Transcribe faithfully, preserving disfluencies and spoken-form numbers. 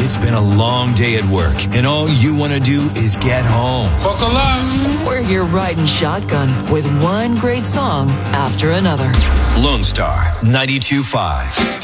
It's been a long day at work, and all you want to do is get home. We're here riding shotgun with one great song after another. Lone Star ninety-two point five.